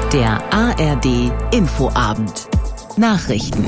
Der ARD Infoabend. Nachrichten.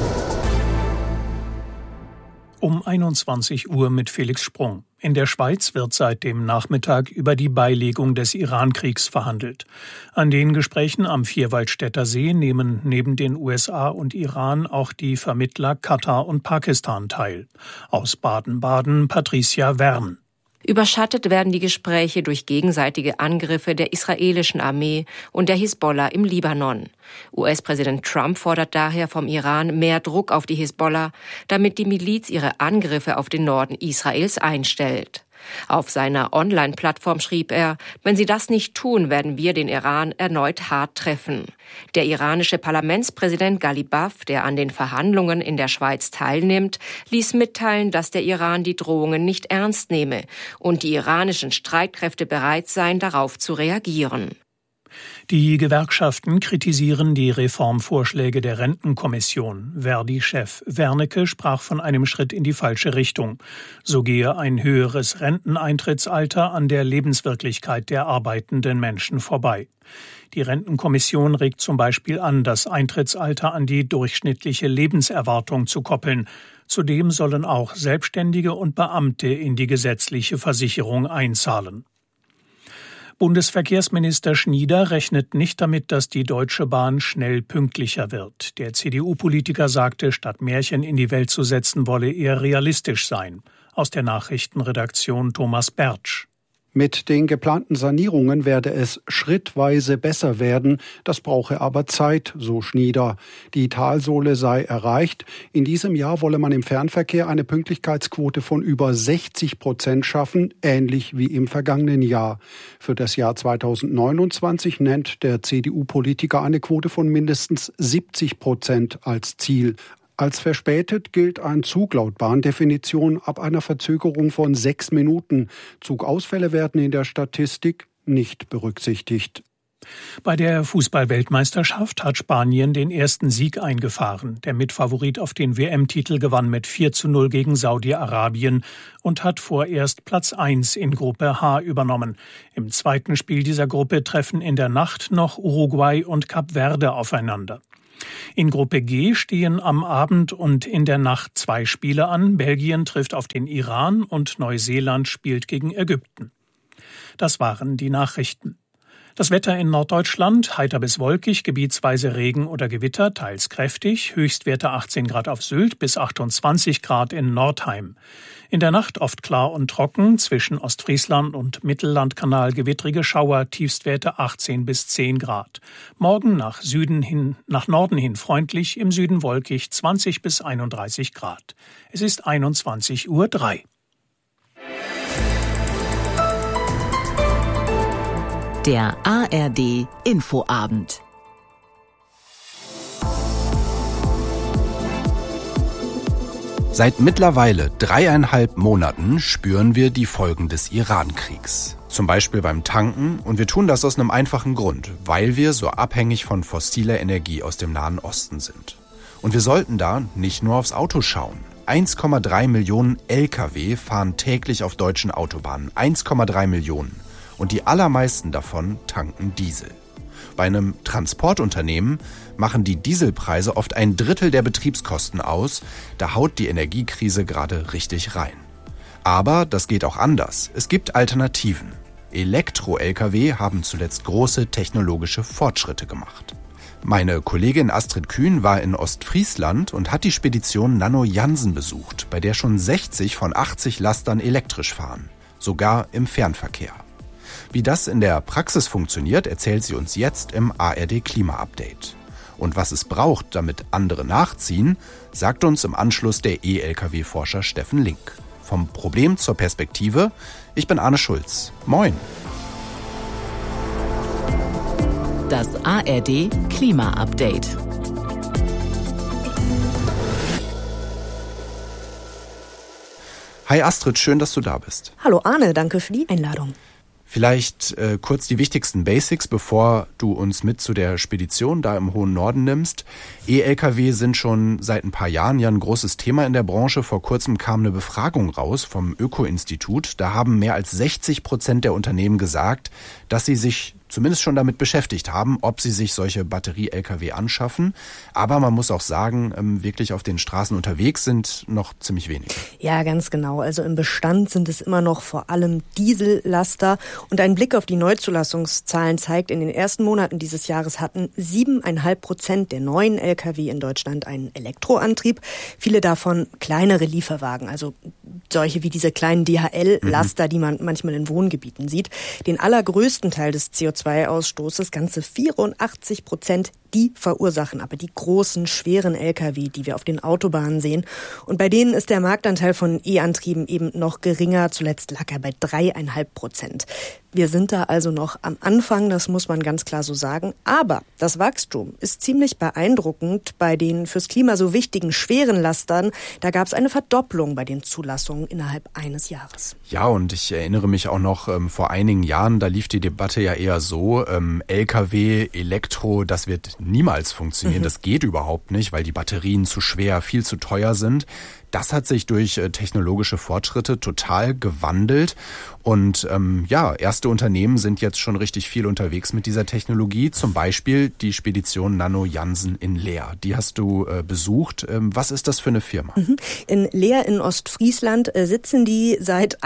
Um 21 Uhr mit Felix Sprung. In der Schweiz wird seit dem Nachmittag über die Beilegung des Iran-Kriegs verhandelt. An den Gesprächen am Vierwaldstätter See nehmen neben den USA und Iran auch die Vermittler Katar und Pakistan teil. Aus Baden-Baden Patricia Wern. Überschattet werden die Gespräche durch gegenseitige Angriffe der israelischen Armee und der Hisbollah im Libanon. US-Präsident Trump fordert daher vom Iran mehr Druck auf die Hisbollah, damit die Miliz ihre Angriffe auf den Norden Israels einstellt. Auf seiner Online-Plattform schrieb er, wenn sie das nicht tun, werden wir den Iran erneut hart treffen. Der iranische Parlamentspräsident Ghalibaf, der an den Verhandlungen in der Schweiz teilnimmt, ließ mitteilen, dass der Iran die Drohungen nicht ernst nehme und die iranischen Streitkräfte bereit seien, darauf zu reagieren. Die Gewerkschaften kritisieren die Reformvorschläge der Rentenkommission. Verdi-Chef Wernicke sprach von einem Schritt in die falsche Richtung. So gehe ein höheres Renteneintrittsalter an der Lebenswirklichkeit der arbeitenden Menschen vorbei. Die Rentenkommission regt zum Beispiel an, das Eintrittsalter an die durchschnittliche Lebenserwartung zu koppeln. Zudem sollen auch Selbstständige und Beamte in die gesetzliche Versicherung einzahlen. Bundesverkehrsminister Schnieder rechnet nicht damit, dass die Deutsche Bahn schnell pünktlicher wird. Der CDU-Politiker sagte, statt Märchen in die Welt zu setzen, wolle er realistisch sein. Aus der Nachrichtenredaktion Thomas Bertsch. Mit den geplanten Sanierungen werde es schrittweise besser werden. Das brauche aber Zeit, so Schnieder. Die Talsohle sei erreicht. In diesem Jahr wolle man im Fernverkehr eine Pünktlichkeitsquote von über 60% schaffen, ähnlich wie im vergangenen Jahr. Für das Jahr 2029 nennt der CDU-Politiker eine Quote von mindestens 70% als Ziel. Als verspätet gilt ein Zug laut Bahndefinition ab einer Verzögerung von 6 Minuten. Zugausfälle werden in der Statistik nicht berücksichtigt. Bei der Fußball-Weltmeisterschaft hat Spanien den ersten Sieg eingefahren. Der Mitfavorit auf den WM-Titel gewann mit 4:0 gegen Saudi-Arabien und hat vorerst Platz 1 in Gruppe H übernommen. Im zweiten Spiel dieser Gruppe treffen in der Nacht noch Uruguay und Kap Verde aufeinander. In Gruppe G stehen am Abend und in der Nacht 2 Spiele an. Belgien trifft auf den Iran und Neuseeland spielt gegen Ägypten. Das waren die Nachrichten. Das Wetter in Norddeutschland, heiter bis wolkig, gebietsweise Regen oder Gewitter, teils kräftig, Höchstwerte 18 Grad auf Sylt bis 28 Grad in Nordheim. In der Nacht oft klar und trocken, zwischen Ostfriesland und Mittellandkanal gewittrige Schauer, Tiefstwerte 18 bis 10 Grad. Morgen nach Norden hin freundlich, im Süden wolkig 20 bis 31 Grad. Es ist 21:03 Uhr. Der ARD Infoabend. Seit mittlerweile 3,5 Monaten spüren wir die Folgen des Iran-Kriegs. Zum Beispiel beim Tanken, und wir tun das aus einem einfachen Grund, weil wir so abhängig von fossiler Energie aus dem Nahen Osten sind. Und wir sollten da nicht nur aufs Auto schauen. 1,3 Millionen Lkw fahren täglich auf deutschen Autobahnen. 1,3 Millionen. Und die allermeisten davon tanken Diesel. Bei einem Transportunternehmen machen die Dieselpreise oft 1/3 der Betriebskosten aus. Da haut die Energiekrise gerade richtig rein. Aber das geht auch anders. Es gibt Alternativen. Elektro-Lkw haben zuletzt große technologische Fortschritte gemacht. Meine Kollegin Astrid Kühn war in Ostfriesland und hat die Spedition Nano Jansen besucht, bei der schon 60 von 80 Lastern elektrisch fahren. Sogar im Fernverkehr. Wie das in der Praxis funktioniert, erzählt sie uns jetzt im ARD Klima-Update. Und was es braucht, damit andere nachziehen, sagt uns im Anschluss der E-Lkw-Forscher Steffen Link. Vom Problem zur Perspektive, ich bin Arne Schulz. Moin! Das ARD Klima-Update. Hi Astrid, schön, dass du da bist. Hallo Arne, danke für die Einladung. Vielleicht kurz die wichtigsten Basics, bevor du uns mit zu der Spedition da im hohen Norden nimmst. E-Lkw sind schon seit ein paar Jahren ja ein großes Thema in der Branche. Vor kurzem kam eine Befragung raus vom Öko-Institut. Da haben mehr als 60% der Unternehmen gesagt, dass sie sich zumindest schon damit beschäftigt haben, ob sie sich solche Batterie-Lkw anschaffen. Aber man muss auch sagen, wirklich auf den Straßen unterwegs sind noch ziemlich wenige. Ja, ganz genau. Also im Bestand sind es immer noch vor allem Diesellaster. Und ein Blick auf die Neuzulassungszahlen zeigt, in den ersten Monaten dieses Jahres hatten 7,5% der neuen Lkw in Deutschland einen Elektroantrieb. Viele davon kleinere Lieferwagen, also solche wie diese kleinen DHL-Laster, die man manchmal in Wohngebieten sieht. Den allergrößten Teil des CO2-Ausstoßes, ganze 84%, die verursachen aber die großen, schweren Lkw, die wir auf den Autobahnen sehen. Und bei denen ist der Marktanteil von E-Antrieben eben noch geringer. Zuletzt lag er bei 3,5%. Wir sind da also noch am Anfang, das muss man ganz klar so sagen. Aber das Wachstum ist ziemlich beeindruckend bei den fürs Klima so wichtigen schweren Lastern. Da gab es eine Verdopplung bei den Zulassungen innerhalb eines Jahres. Ja, und ich erinnere mich auch noch, vor einigen Jahren, da lief die Debatte ja eher so, Lkw, Elektro, das wird niemals funktionieren. Das geht überhaupt nicht, weil die Batterien zu schwer, viel zu teuer sind. Das hat sich durch technologische Fortschritte total gewandelt. Und erste Unternehmen sind jetzt schon richtig viel unterwegs mit dieser Technologie. Zum Beispiel die Spedition Nano Jansen in Leer. Die hast du besucht. Was ist das für eine Firma? In Leer in Ostfriesland sitzen die seit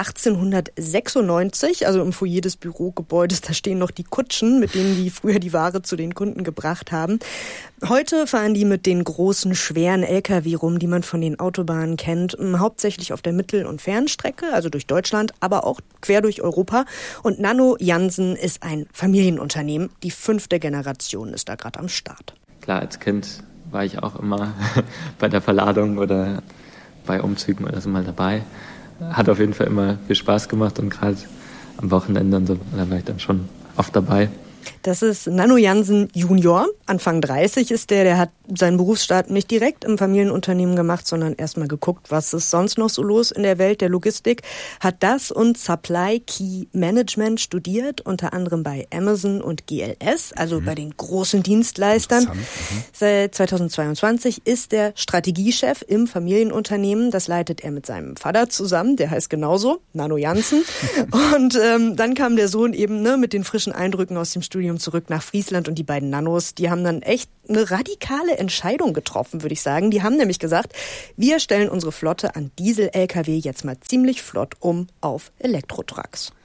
1896, also im Foyer des Bürogebäudes. Da stehen noch die Kutschen, mit denen die früher die Ware zu den Kunden gebracht haben. Heute fahren die mit den großen, schweren Lkw rum, die man von den Autobahnen kennt, hauptsächlich auf der Mittel- und Fernstrecke, also durch Deutschland, aber auch quer durch Europa. Und Nano Jansen ist ein Familienunternehmen. Die 5. Generation ist da gerade am Start. Klar, als Kind war ich auch immer bei der Verladung oder bei Umzügen oder so mal dabei. Hat auf jeden Fall immer viel Spaß gemacht und gerade am Wochenende und so, da war ich dann schon oft dabei. Das ist Nano Jansen Junior, Anfang 30 ist der hat seinen Berufsstart nicht direkt im Familienunternehmen gemacht, sondern erstmal geguckt, was ist sonst noch so los in der Welt der Logistik, hat das und Supply Key Management studiert, unter anderem bei Amazon und GLS, also bei den großen Dienstleistern. Seit 2022 ist der Strategiechef im Familienunternehmen, das leitet er mit seinem Vater zusammen, der heißt genauso, Nano Jansen. Und dann kam der Sohn eben mit den frischen Eindrücken aus dem Studium zurück nach Friesland und die beiden Nanos, die haben dann echt eine radikale Entscheidung getroffen, würde ich sagen. Die haben nämlich gesagt, wir stellen unsere Flotte an Diesel-Lkw jetzt mal ziemlich flott um auf Elektrotrucks.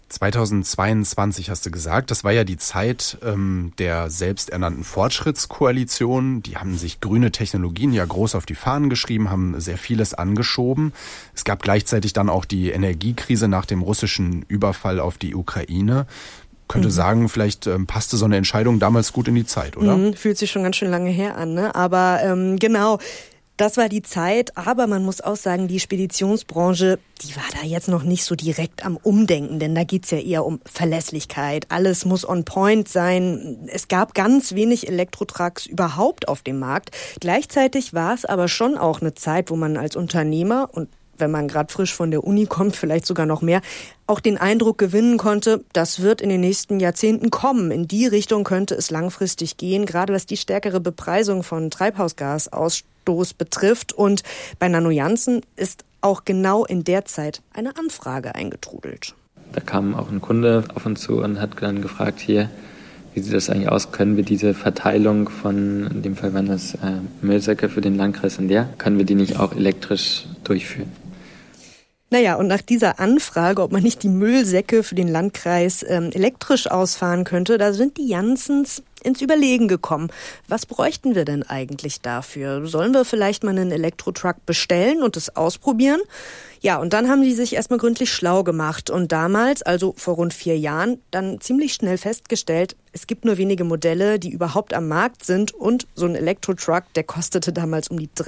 2022 hast du gesagt, das war ja die Zeit der selbsternannten Fortschrittskoalition. Die haben sich grüne Technologien ja groß auf die Fahnen geschrieben, haben sehr vieles angeschoben. Es gab gleichzeitig dann auch die Energiekrise nach dem russischen Überfall auf die Ukraine. Könnte sagen, vielleicht passte so eine Entscheidung damals gut in die Zeit, oder? Fühlt sich schon ganz schön lange her an, ne? Aber genau, das war die Zeit. Aber man muss auch sagen, die Speditionsbranche, die war da jetzt noch nicht so direkt am Umdenken, denn da geht's ja eher um Verlässlichkeit. Alles muss on point sein. Es gab ganz wenig Elektrotrucks überhaupt auf dem Markt. Gleichzeitig war es aber schon auch eine Zeit, wo man als Unternehmer und wenn man gerade frisch von der Uni kommt, vielleicht sogar noch mehr, auch den Eindruck gewinnen konnte, das wird in den nächsten Jahrzehnten kommen. In die Richtung könnte es langfristig gehen, gerade was die stärkere Bepreisung von Treibhausgasausstoß betrifft. Und bei Nano Jansen ist auch genau in der Zeit eine Anfrage eingetrudelt. Da kam auch ein Kunde auf uns zu und hat dann gefragt, hier, wie sieht das eigentlich aus? Können wir diese Verteilung von, in dem Fall waren das Müllsäcke für den Landkreis in Leer, können wir die nicht auch elektrisch durchführen? Naja, und nach dieser Anfrage, ob man nicht die Müllsäcke für den Landkreis elektrisch ausfahren könnte, da sind die Jansens ins Überlegen gekommen. Was bräuchten wir denn eigentlich dafür? Sollen wir vielleicht mal einen Elektrotruck bestellen und es ausprobieren? Ja, und dann haben die sich erstmal gründlich schlau gemacht und damals, also vor rund 4 Jahren, dann ziemlich schnell festgestellt, es gibt nur wenige Modelle, die überhaupt am Markt sind und so ein Elektrotruck, der kostete damals um die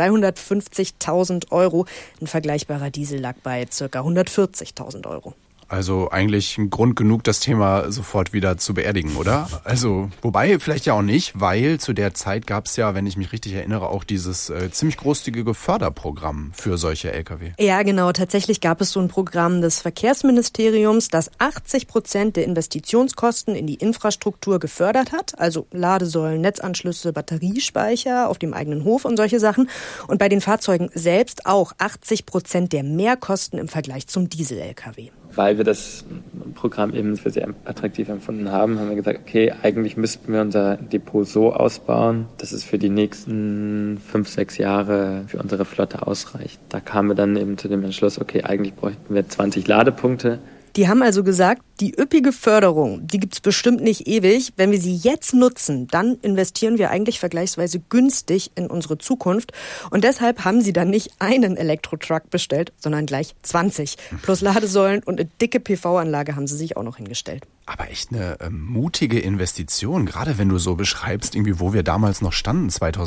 350.000 €. Ein vergleichbarer Diesel lag bei ca. 140.000 €. Also eigentlich ein Grund genug, das Thema sofort wieder zu beerdigen, oder? Also, wobei vielleicht ja auch nicht, weil zu der Zeit gab es ja, wenn ich mich richtig erinnere, auch dieses ziemlich großzügige Förderprogramm für solche Lkw. Ja, genau. Tatsächlich gab es so ein Programm des Verkehrsministeriums, das 80% der Investitionskosten in die Infrastruktur gefördert hat. Also Ladesäulen, Netzanschlüsse, Batteriespeicher auf dem eigenen Hof und solche Sachen. Und bei den Fahrzeugen selbst auch 80% der Mehrkosten im Vergleich zum Diesel-Lkw. weil wir das Programm eben für sehr attraktiv empfunden haben wir gesagt, okay, eigentlich müssten wir unser Depot so ausbauen, dass es für die nächsten 5-6 Jahre für unsere Flotte ausreicht. Da kamen wir dann eben zu dem Entschluss, okay, eigentlich bräuchten wir 20 Ladepunkte. Die haben also gesagt, die üppige Förderung, die gibt's bestimmt nicht ewig. Wenn wir sie jetzt nutzen, dann investieren wir eigentlich vergleichsweise günstig in unsere Zukunft. Und deshalb haben sie dann nicht einen Elektrotruck bestellt, sondern gleich 20. Plus Ladesäulen und eine dicke PV-Anlage haben sie sich auch noch hingestellt. Aber echt eine mutige Investition, gerade wenn du so beschreibst, irgendwie, wo wir damals noch standen,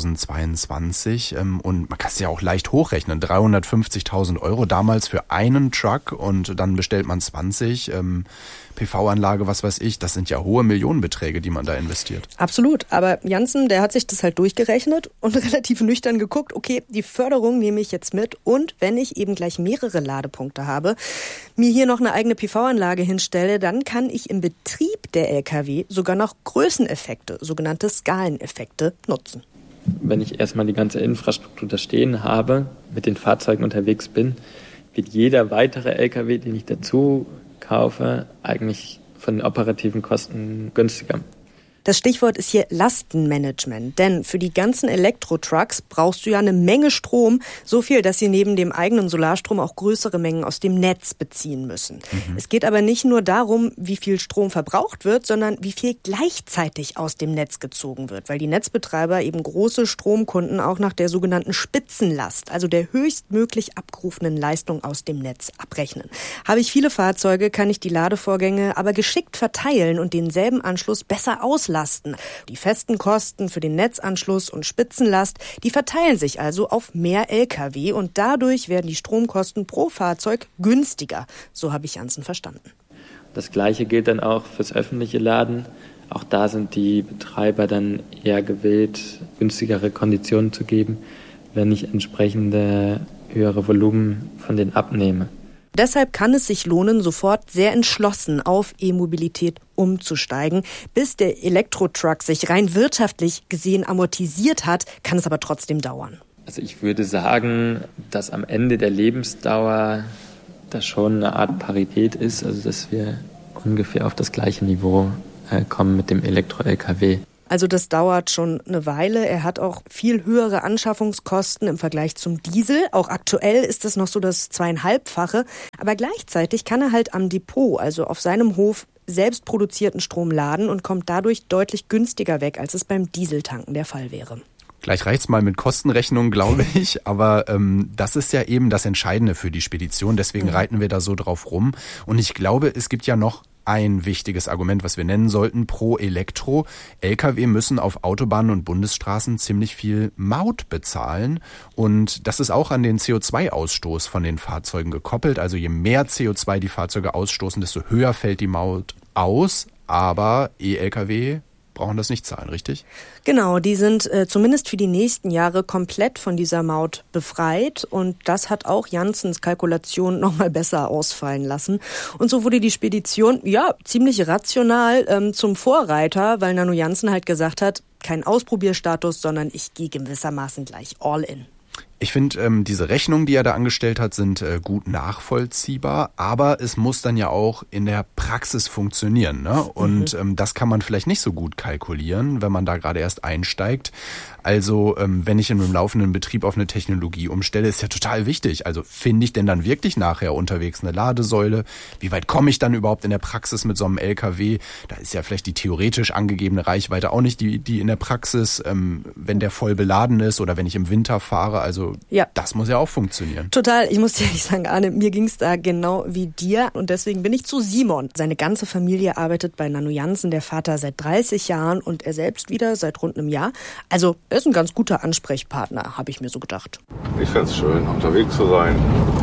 2022. Und man kann es ja auch leicht hochrechnen, 350.000 € damals für einen Truck und dann bestellt man 20. PV-Anlage, was weiß ich, das sind ja hohe Millionenbeträge, die man da investiert. Absolut, aber Janssen, der hat sich das halt durchgerechnet und relativ nüchtern geguckt, okay, die Förderung nehme ich jetzt mit und wenn ich eben gleich mehrere Ladepunkte habe, mir hier noch eine eigene PV-Anlage hinstelle, dann kann ich im Betrieb der Lkw sogar noch Größeneffekte, sogenannte Skaleneffekte, nutzen. Wenn ich erstmal die ganze Infrastruktur da stehen habe, mit den Fahrzeugen unterwegs bin, wird jeder weitere Lkw, den ich dazu kaufe, eigentlich von den operativen Kosten günstiger. Das Stichwort ist hier Lastenmanagement, denn für die ganzen Elektrotrucks brauchst du ja eine Menge Strom, so viel, dass sie neben dem eigenen Solarstrom auch größere Mengen aus dem Netz beziehen müssen. Es geht aber nicht nur darum, wie viel Strom verbraucht wird, sondern wie viel gleichzeitig aus dem Netz gezogen wird, weil die Netzbetreiber eben große Stromkunden auch nach der sogenannten Spitzenlast, also der höchstmöglich abgerufenen Leistung aus dem Netz abrechnen. Habe ich viele Fahrzeuge, kann ich die Ladevorgänge aber geschickt verteilen und denselben Anschluss besser auslasten. Die festen Kosten für den Netzanschluss und Spitzenlast, die verteilen sich also auf mehr Lkw und dadurch werden die Stromkosten pro Fahrzeug günstiger. So habe ich Janssen verstanden. Das Gleiche gilt dann auch fürs öffentliche Laden. Auch da sind die Betreiber dann eher gewillt, günstigere Konditionen zu geben, wenn ich entsprechende höhere Volumen von denen abnehme. Deshalb kann es sich lohnen, sofort sehr entschlossen auf E-Mobilität umzusteigen. Bis der Elektrotruck sich rein wirtschaftlich gesehen amortisiert hat, kann es aber trotzdem dauern. Also ich würde sagen, dass am Ende der Lebensdauer das schon eine Art Parität ist, also dass wir ungefähr auf das gleiche Niveau kommen mit dem Elektro-LKW. Also das dauert schon eine Weile. Er hat auch viel höhere Anschaffungskosten im Vergleich zum Diesel. Auch aktuell ist das noch so das 2,5-fache. Aber gleichzeitig kann er halt am Depot, also auf seinem Hof, selbst produzierten Strom laden und kommt dadurch deutlich günstiger weg, als es beim Dieseltanken der Fall wäre. Gleich reicht's mal mit Kostenrechnung, glaube ich. Aber das ist ja eben das Entscheidende für die Spedition. Deswegen reiten wir da so drauf rum. Und ich glaube, es gibt ja noch ein wichtiges Argument, was wir nennen sollten, pro Elektro. Lkw müssen auf Autobahnen und Bundesstraßen ziemlich viel Maut bezahlen. Und das ist auch an den CO2-Ausstoß von den Fahrzeugen gekoppelt. Also je mehr CO2 die Fahrzeuge ausstoßen, desto höher fällt die Maut aus. Aber E-Lkw brauchen das nicht zahlen, richtig? Genau, die sind zumindest für die nächsten Jahre komplett von dieser Maut befreit und das hat auch Janssens Kalkulation nochmal besser ausfallen lassen. Und so wurde die Spedition ziemlich rational zum Vorreiter, weil Nano Janssen halt gesagt hat, kein Ausprobierstatus, sondern ich gehe gewissermaßen gleich all in. Ich finde, diese Rechnungen, die er da angestellt hat, sind gut nachvollziehbar, aber es muss dann ja auch in der Praxis funktionieren, ne? Und das kann man vielleicht nicht so gut kalkulieren, wenn man da gerade erst einsteigt. Also wenn ich in einem laufenden Betrieb auf eine Technologie umstelle, ist ja total wichtig. Also finde ich denn dann wirklich nachher unterwegs eine Ladesäule? Wie weit komme ich dann überhaupt in der Praxis mit so einem LKW? Da ist ja vielleicht die theoretisch angegebene Reichweite auch nicht die in der Praxis, wenn der voll beladen ist oder wenn ich im Winter fahre. Also das muss ja auch funktionieren. Total. Ich muss dir ehrlich sagen, Arne, mir ging es da genau wie dir und deswegen bin ich zu Simon. Seine ganze Familie arbeitet bei Nano Janssen, der Vater seit 30 Jahren und er selbst wieder seit rund einem Jahr. Also er ist ein ganz guter Ansprechpartner, habe ich mir so gedacht. Ich fände es schön, unterwegs zu sein.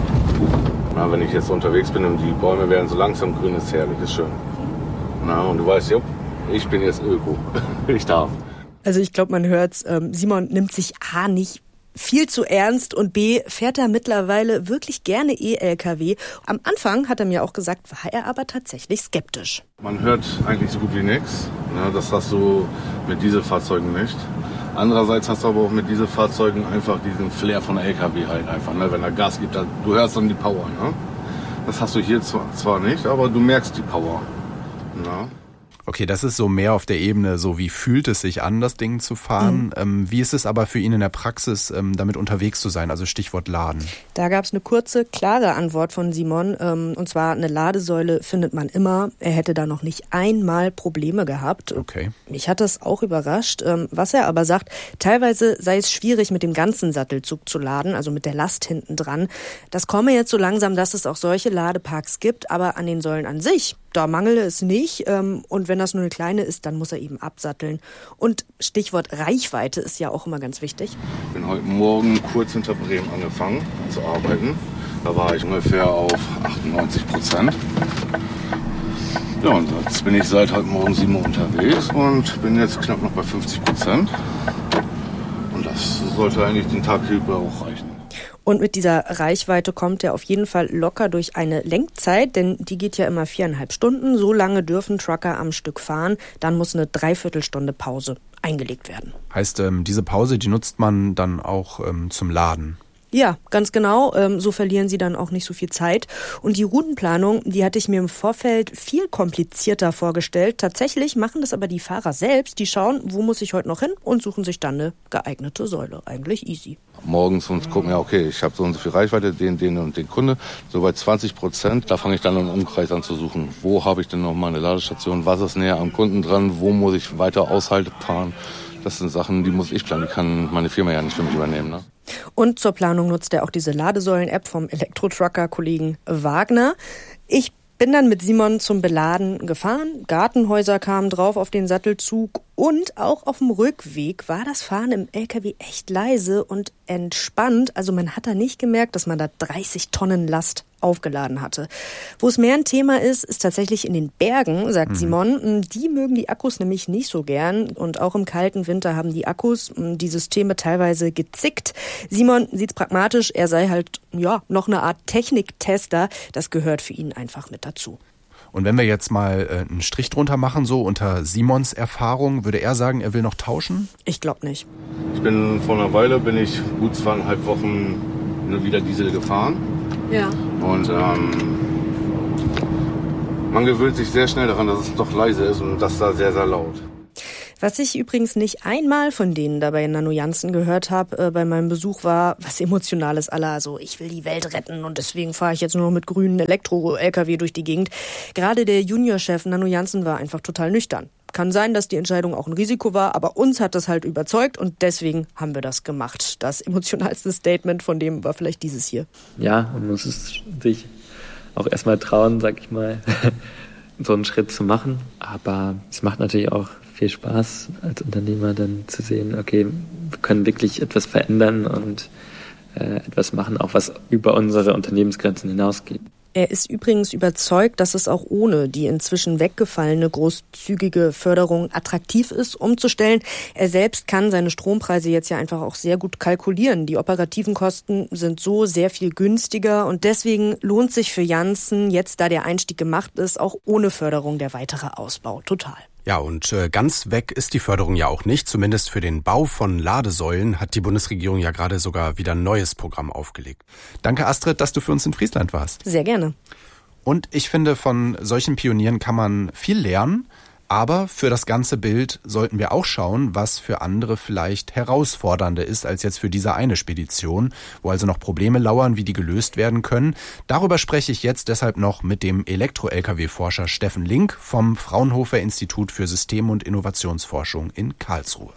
Na, wenn ich jetzt unterwegs bin und die Bäume werden so langsam grün, ist herrlich, ist schön. Na, und du weißt, ich bin jetzt Öko. Ich darf. Also ich glaube, man hört's, Simon nimmt sich A nicht viel zu ernst und B, fährt er mittlerweile wirklich gerne E-Lkw. Am Anfang hat er mir auch gesagt, war er aber tatsächlich skeptisch. Man hört eigentlich so gut wie nichts. Das hast du mit Dieselfahrzeugen nicht. Andererseits hast du aber auch mit Dieselfahrzeugen einfach diesen Flair von Lkw halt einfach. Wenn er Gas gibt, du hörst dann die Power. Das hast du hier zwar nicht, aber du merkst die Power. Na? Okay, das ist so mehr auf der Ebene, so wie fühlt es sich an, das Ding zu fahren. Wie ist es aber für ihn in der Praxis, damit unterwegs zu sein, also Stichwort Laden? Da gab es eine kurze, klare Antwort von Simon. Und zwar, eine Ladesäule findet man immer. Er hätte da noch nicht einmal Probleme gehabt. Okay. Mich hat das auch überrascht. Was er aber sagt, teilweise sei es schwierig, mit dem ganzen Sattelzug zu laden, also mit der Last hinten dran. Das komme jetzt so langsam, dass es auch solche Ladeparks gibt, aber an den Säulen an sich, da mangele es nicht. Und wenn das nur eine kleine ist, dann muss er eben absatteln. Und Stichwort Reichweite ist ja auch immer ganz wichtig. Ich bin heute Morgen kurz hinter Bremen angefangen zu arbeiten. Da war ich ungefähr auf 98%. Ja, und jetzt bin ich seit heute Morgen 7 Uhr unterwegs und bin jetzt knapp noch bei 50%. Und das sollte eigentlich den Tag über auch reichen. Und mit dieser Reichweite kommt er auf jeden Fall locker durch eine Lenkzeit, denn die geht ja immer 4,5 Stunden. So lange dürfen Trucker am Stück fahren. Dann muss eine Dreiviertelstunde Pause eingelegt werden. Heißt, diese Pause, die nutzt man dann auch zum Laden? Ja, ganz genau. So verlieren sie dann auch nicht so viel Zeit. Und die Routenplanung, die hatte ich mir im Vorfeld viel komplizierter vorgestellt. Tatsächlich machen das aber die Fahrer selbst. Die schauen, wo muss ich heute noch hin und suchen sich dann eine geeignete Säule. Eigentlich easy. Morgens uns gucken, ja okay, ich habe so und so viel Reichweite, den und den Kunde. So bei 20%, da fange ich dann im Umkreis an zu suchen. Wo habe ich denn noch mal eine Ladestation? Was ist näher am Kunden dran? Wo muss ich weiter Aushalte fahren? Das sind Sachen, die muss ich planen. Die kann meine Firma ja nicht für mich übernehmen, ne? Und zur Planung nutzt er auch diese Ladesäulen-App vom Elektro-Trucker-Kollegen Wagner. Ich bin dann mit Simon zum Beladen gefahren. Gartenhäuser kamen drauf auf den Sattelzug und auch auf dem Rückweg war das Fahren im LKW echt leise und entspannt. Also man hat da nicht gemerkt, dass man da 30 Tonnen Last aufgeladen hatte. Wo es mehr ein Thema ist, ist tatsächlich in den Bergen, sagt Simon. Die mögen die Akkus nämlich nicht so gern und auch im kalten Winter haben die Akkus die Systeme teilweise gezickt. Simon sieht's pragmatisch, er sei halt noch eine Art Techniktester. Das gehört für ihn einfach mit dazu. Und wenn wir jetzt mal einen Strich drunter machen, so unter Simons Erfahrung, würde er sagen, er will noch tauschen? Ich glaube nicht. Ich bin vor einer Weile, gut 2,5 Wochen wieder Diesel gefahren. Ja. Und man gewöhnt sich sehr schnell daran, dass es doch leise ist und das da sehr, sehr laut. Was ich übrigens nicht einmal von denen da bei Nano Jansen gehört habe bei meinem Besuch war was Emotionales à la, so ich will die Welt retten und deswegen fahre ich jetzt nur noch mit grünen Elektro-LKW durch die Gegend. Gerade der Juniorchef Nano Jansen war einfach total nüchtern. Kann sein, dass die Entscheidung auch ein Risiko war, aber uns hat das halt überzeugt und deswegen haben wir das gemacht. Das emotionalste Statement von dem war vielleicht dieses hier. Ja, man muss es sich auch erstmal trauen, sag ich mal, so einen Schritt zu machen. Aber es macht natürlich auch viel Spaß als Unternehmer dann zu sehen, okay, wir können wirklich etwas verändern und etwas machen, auch was über unsere Unternehmensgrenzen hinausgeht. Er ist übrigens überzeugt, dass es auch ohne die inzwischen weggefallene großzügige Förderung attraktiv ist, umzustellen. Er selbst kann seine Strompreise jetzt ja einfach auch sehr gut kalkulieren. Die operativen Kosten sind so sehr viel günstiger und deswegen lohnt sich für Jansen, jetzt da der Einstieg gemacht ist, auch ohne Förderung der weitere Ausbau. Total. Ja, und ganz weg ist die Förderung ja auch nicht. Zumindest für den Bau von Ladesäulen hat die Bundesregierung ja gerade sogar wieder ein neues Programm aufgelegt. Danke, Astrid, dass du für uns in Friesland warst. Sehr gerne. Und ich finde, von solchen Pionieren kann man viel lernen. Aber für das ganze Bild sollten wir auch schauen, was für andere vielleicht herausfordernder ist als jetzt für diese eine Spedition, wo also noch Probleme lauern, wie die gelöst werden können. Darüber spreche ich jetzt deshalb noch mit dem Elektro-Lkw-Forscher Steffen Link vom Fraunhofer Institut für System- und Innovationsforschung in Karlsruhe.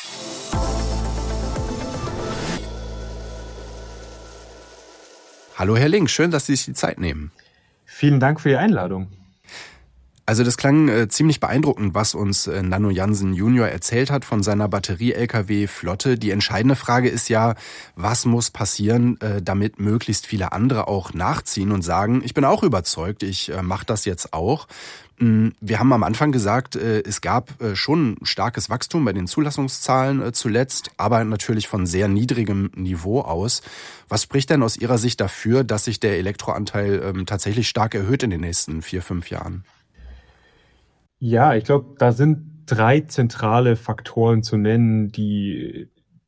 Hallo Herr Link, schön, dass Sie sich die Zeit nehmen. Vielen Dank für die Einladung. Also das klang ziemlich beeindruckend, was uns Nano Jansen Junior erzählt hat von seiner Batterie-Lkw-Flotte. Die entscheidende Frage ist ja, was muss passieren, damit möglichst viele andere auch nachziehen und sagen, ich bin auch überzeugt, ich mache das jetzt auch. Wir haben am Anfang gesagt, es gab schon starkes Wachstum bei den Zulassungszahlen zuletzt, aber natürlich von sehr niedrigem Niveau aus. Was spricht denn aus Ihrer Sicht dafür, dass sich der Elektroanteil tatsächlich stark erhöht in den nächsten 4-5 Jahren? Ja, ich glaube, da sind 3 zentrale Faktoren zu nennen, die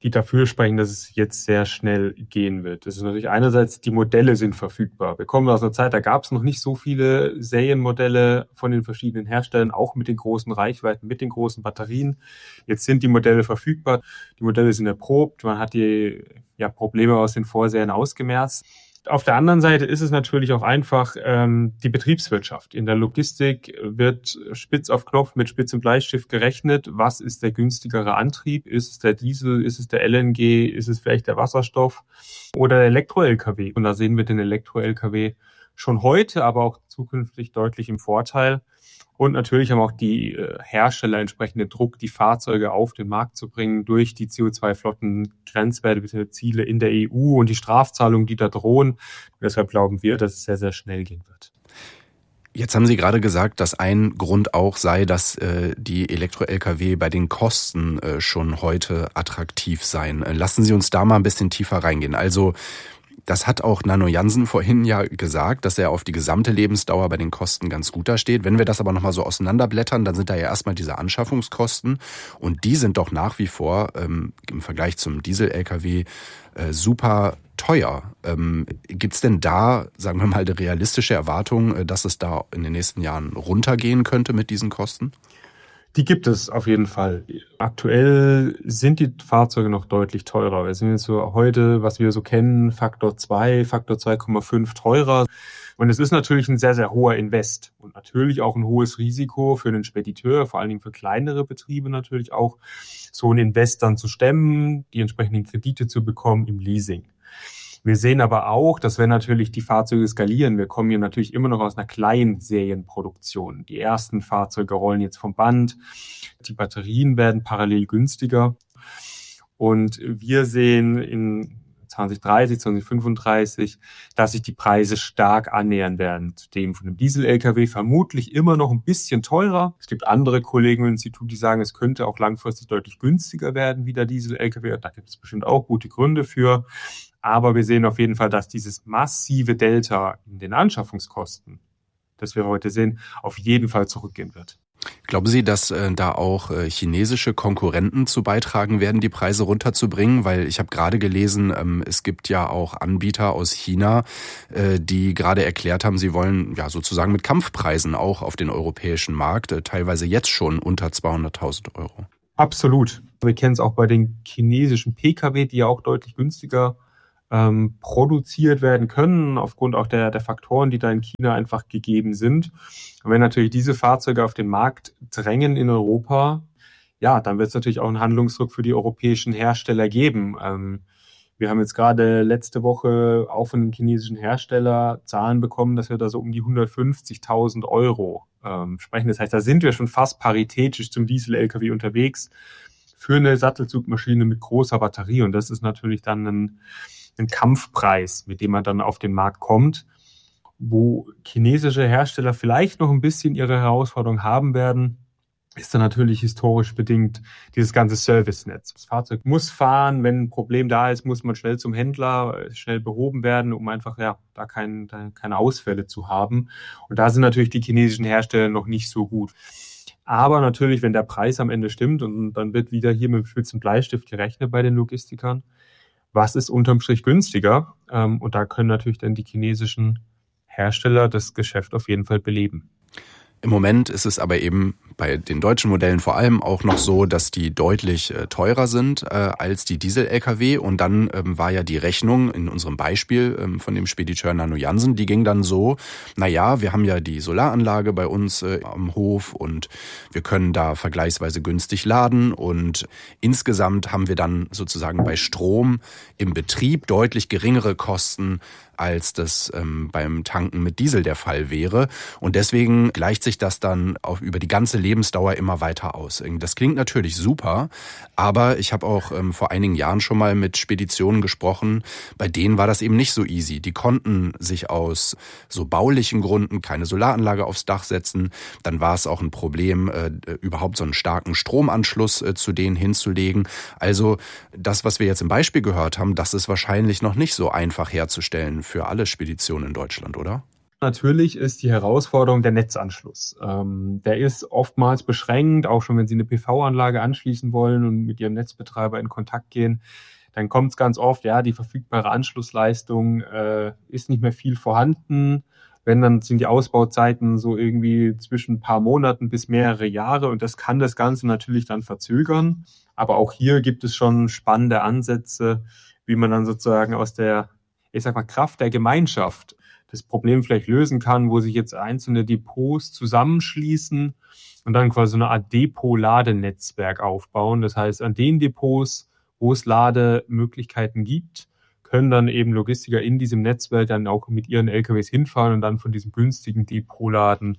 die dafür sprechen, dass es jetzt sehr schnell gehen wird. Das ist natürlich einerseits, die Modelle sind verfügbar. Wir kommen aus einer Zeit, da gab es noch nicht so viele Serienmodelle von den verschiedenen Herstellern, auch mit den großen Reichweiten, mit den großen Batterien. Jetzt sind die Modelle verfügbar. Die Modelle sind erprobt. Man hat die Probleme aus den Vorserien ausgemerzt. Auf der anderen Seite ist es natürlich auch einfach die Betriebswirtschaft. In der Logistik wird spitz auf Knopf mit Spitz- und Bleistift gerechnet. Was ist der günstigere Antrieb? Ist es der Diesel? Ist es der LNG? Ist es vielleicht der Wasserstoff oder der Elektro-LKW? Und da sehen wir den Elektro-LKW schon heute, aber auch zukünftig deutlich im Vorteil. Und natürlich haben auch die Hersteller entsprechenden Druck, die Fahrzeuge auf den Markt zu bringen durch die CO2-Flotten-Grenzwerte bzw. Ziele in der EU und die Strafzahlungen, die da drohen. Und deshalb glauben wir, dass es sehr, sehr schnell gehen wird. Jetzt haben Sie gerade gesagt, dass ein Grund auch sei, dass die Elektro-Lkw bei den Kosten schon heute attraktiv seien. Lassen Sie uns da mal ein bisschen tiefer reingehen. Also das hat auch Nanno Jansen vorhin ja gesagt, dass er auf die gesamte Lebensdauer bei den Kosten ganz gut dasteht. Wenn wir das aber nochmal so auseinanderblättern, dann sind da ja erstmal diese Anschaffungskosten und die sind doch nach wie vor im Vergleich zum Diesel-Lkw super teuer. Gibt's denn da, sagen wir mal, eine realistische Erwartung, dass es da in den nächsten Jahren runtergehen könnte mit diesen Kosten? Die gibt es auf jeden Fall. Aktuell sind die Fahrzeuge noch deutlich teurer. Wir sind jetzt so heute, was wir so kennen, Faktor 2, Faktor 2,5 teurer. Und es ist natürlich ein sehr, sehr hoher Invest und natürlich auch ein hohes Risiko für den Spediteur, vor allen Dingen für kleinere Betriebe natürlich auch, so einen Invest dann zu stemmen, die entsprechenden Kredite zu bekommen im Leasing. Wir sehen aber auch, dass wenn natürlich die Fahrzeuge skalieren, wir kommen hier natürlich immer noch aus einer kleinen Serienproduktion. Die ersten Fahrzeuge rollen jetzt vom Band, die Batterien werden parallel günstiger und wir sehen in 2030, 2035, dass sich die Preise stark annähern werden zu dem von dem Diesel-Lkw, vermutlich immer noch ein bisschen teurer. Es gibt andere Kollegen im Institut, die sagen, es könnte auch langfristig deutlich günstiger werden wie der Diesel-Lkw. Da gibt es bestimmt auch gute Gründe für. Aber wir sehen auf jeden Fall, dass dieses massive Delta in den Anschaffungskosten, das wir heute sehen, auf jeden Fall zurückgehen wird. Glauben Sie, dass da auch chinesische Konkurrenten zu beitragen werden, die Preise runterzubringen? Weil ich habe gerade gelesen, es gibt ja auch Anbieter aus China, die gerade erklärt haben, sie wollen ja sozusagen mit Kampfpreisen auch auf den europäischen Markt, teilweise jetzt schon unter 200.000 Euro. Absolut. Wir kennen es auch bei den chinesischen Pkw, die ja auch deutlich günstiger produziert werden können, aufgrund auch der Faktoren, die da in China einfach gegeben sind. Und wenn natürlich diese Fahrzeuge auf den Markt drängen in Europa, ja, dann wird es natürlich auch einen Handlungsdruck für die europäischen Hersteller geben. Wir haben jetzt gerade letzte Woche auch von einem chinesischen Hersteller Zahlen bekommen, dass wir da so um die 150.000 Euro sprechen. Das heißt, da sind wir schon fast paritätisch zum Diesel-Lkw unterwegs für eine Sattelzugmaschine mit großer Batterie. Und das ist natürlich dann ein Kampfpreis, mit dem man dann auf den Markt kommt, wo chinesische Hersteller vielleicht noch ein bisschen ihre Herausforderung haben werden, ist dann natürlich historisch bedingt dieses ganze Servicenetz. Das Fahrzeug muss fahren, wenn ein Problem da ist, muss man schnell zum Händler, schnell behoben werden, um einfach da keine Ausfälle zu haben. Und da sind natürlich die chinesischen Hersteller noch nicht so gut. Aber natürlich, wenn der Preis am Ende stimmt und dann wird wieder hier mit Spitz- und Bleistift gerechnet bei den Logistikern, was ist unterm Strich günstiger? Und da können natürlich dann die chinesischen Hersteller das Geschäft auf jeden Fall beleben. Im Moment ist es aber eben bei den deutschen Modellen vor allem auch noch so, dass die deutlich teurer sind als die Diesel-Lkw. Und dann war ja die Rechnung in unserem Beispiel von dem Spediteur Nanno Jansen, die ging dann so, naja, wir haben ja die Solaranlage bei uns am Hof und wir können da vergleichsweise günstig laden. Und insgesamt haben wir dann sozusagen bei Strom im Betrieb deutlich geringere Kosten, als das beim Tanken mit Diesel der Fall wäre. Und deswegen gleicht sich das dann auch über die ganze Lebensdauer immer weiter aus. Das klingt natürlich super, aber ich habe auch vor einigen Jahren schon mal mit Speditionen gesprochen, bei denen war das eben nicht so easy. Die konnten sich aus so baulichen Gründen keine Solaranlage aufs Dach setzen. Dann war es auch ein Problem, überhaupt so einen starken Stromanschluss zu denen hinzulegen. Also das, was wir jetzt im Beispiel gehört haben, das ist wahrscheinlich noch nicht so einfach herzustellen für alle Speditionen in Deutschland, oder? Natürlich ist die Herausforderung der Netzanschluss. Der ist oftmals beschränkt, auch schon wenn Sie eine PV-Anlage anschließen wollen und mit Ihrem Netzbetreiber in Kontakt gehen. Dann kommt es ganz oft, ja, die verfügbare Anschlussleistung ist nicht mehr viel vorhanden. Wenn, dann sind die Ausbauzeiten so irgendwie zwischen ein paar Monaten bis mehrere Jahre und das kann das Ganze natürlich dann verzögern. Aber auch hier gibt es schon spannende Ansätze, wie man dann sozusagen aus der, Kraft der Gemeinschaft das Problem vielleicht lösen kann, wo sich jetzt einzelne Depots zusammenschließen und dann quasi so eine Art Depot-Ladenetzwerk aufbauen. Das heißt, an den Depots, wo es Lademöglichkeiten gibt, können dann eben Logistiker in diesem Netzwerk dann auch mit ihren LKWs hinfahren und dann von diesem günstigen Depotladen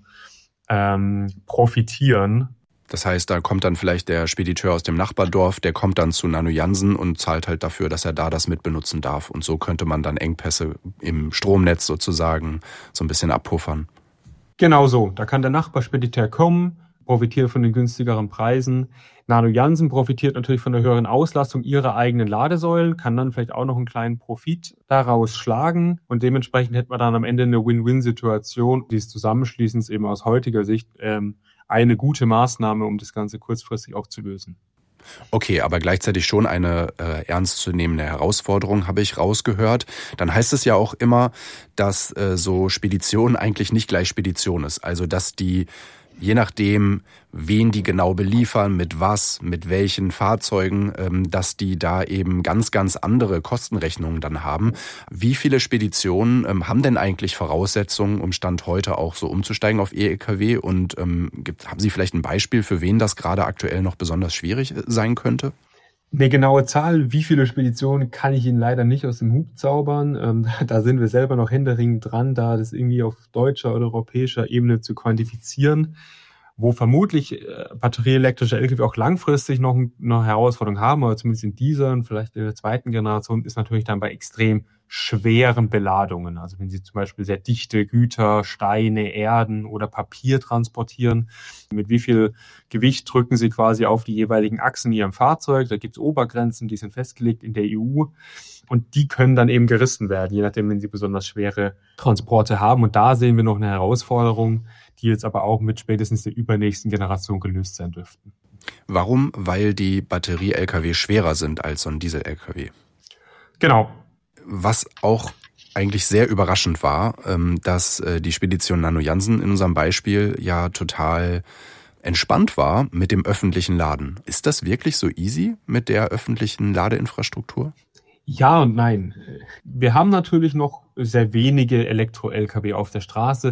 profitieren. Das heißt, da kommt dann vielleicht der Spediteur aus dem Nachbardorf, der kommt dann zu Nanojansen und zahlt halt dafür, dass er da das mitbenutzen darf. Und so könnte man dann Engpässe im Stromnetz sozusagen so ein bisschen abpuffern. Genau so. Da kann der Nachbarspediteur kommen, profitiert von den günstigeren Preisen. Nanojansen profitiert natürlich von der höheren Auslastung ihrer eigenen Ladesäulen, kann dann vielleicht auch noch einen kleinen Profit daraus schlagen. Und dementsprechend hätte man dann am Ende eine Win-Win-Situation. Dieses Zusammenschließens eben aus heutiger Sicht eine gute Maßnahme, um das Ganze kurzfristig auch zu lösen. Okay, aber gleichzeitig schon eine ernstzunehmende Herausforderung, habe ich rausgehört. Dann heißt es ja auch immer, dass so Spedition eigentlich nicht gleich Spedition ist. Also dass die, je nachdem, wen die genau beliefern, mit was, mit welchen Fahrzeugen, dass die da eben ganz, ganz andere Kostenrechnungen dann haben. Wie viele Speditionen haben denn eigentlich Voraussetzungen, um Stand heute auch so umzusteigen auf E-Lkw? Und haben Sie vielleicht ein Beispiel, für wen das gerade aktuell noch besonders schwierig sein könnte? Eine genaue Zahl, wie viele Speditionen, kann ich Ihnen leider nicht aus dem Hut zaubern. Da sind wir selber noch händeringend dran, da das irgendwie auf deutscher oder europäischer Ebene zu quantifizieren. Wo vermutlich batterieelektrische Lkw auch langfristig noch eine Herausforderung haben, aber zumindest in dieser und vielleicht in der zweiten Generation, ist natürlich dann bei extrem schweren Beladungen. Also wenn Sie zum Beispiel sehr dichte Güter, Steine, Erden oder Papier transportieren, mit wie viel Gewicht drücken Sie quasi auf die jeweiligen Achsen in Ihrem Fahrzeug. Da gibt es Obergrenzen, die sind festgelegt in der EU. Und die können dann eben gerissen werden, je nachdem, wenn Sie besonders schwere Transporte haben. Und da sehen wir noch eine Herausforderung, die jetzt aber auch mit spätestens der übernächsten Generation gelöst sein dürften. Warum? Weil die Batterie-Lkw schwerer sind als so ein Diesel-Lkw. Genau. Was auch eigentlich sehr überraschend war, dass die Spedition Nanojansen in unserem Beispiel ja total entspannt war mit dem öffentlichen Laden. Ist das wirklich so easy mit der öffentlichen Ladeinfrastruktur? Ja und nein. Wir haben natürlich noch sehr wenige Elektro-Lkw auf der Straße.